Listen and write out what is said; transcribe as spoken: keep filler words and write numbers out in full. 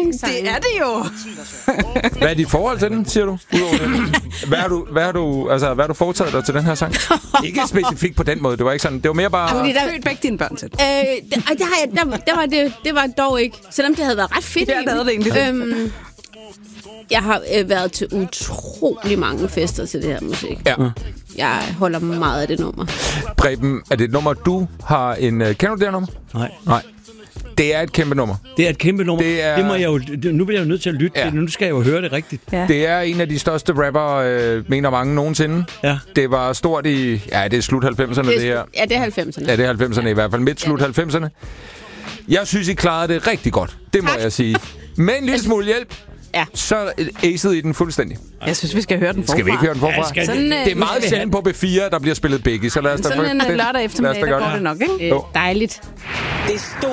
yndlingssange. Det er det jo. Hvad er dit forhold til den, siger du? Hvad har du, hvad har du, altså, hvad har du foretaget dig til den her sang? Ikke specifikt på den måde, det var ikke sådan, det var mere bare... Har du født begge dine børn til? Øh, det, ej, det, har jeg, der, der var det, det var dog ikke. Selvom det havde været ret fedt. Ja, det havde det egentlig. Øhm, jeg har øh, været til utrolig mange fester til det her musik. Ja. Jeg holder meget af det nummer. Preben, er det et nummer, du har en... Uh, kender du det her nummer? Nej. Nej. Det er et kæmpe nummer. Det er et kæmpe nummer. Det er... det må jeg jo, det, nu bliver jeg jo nødt til at lytte. Ja. Nu skal jeg jo høre det rigtigt. Ja. Det er en af de største rapper, øh, mener mange nogensinde. Ja. Det var stort i... Ja, det er slut halvfemserne, det, det her. Ja, det er halvfemserne. Ja, det er halvfemserne i hvert fald. Midt slut halvfemserne. Jeg synes, I klarede det rigtig godt. Det må tak. Jeg sige. Med en lille smule hjælp. Ja. Så acede I den fuldstændig. Jeg synes, vi skal høre den forfra. Skal vi ikke høre den forfra? Ja, sådan, det er meget sjældent på B fire, der bliver spillet begge. Så lad os da sådan en det, lørdag eftermiddag, der går det nok, ikke? Øh, dejligt. Det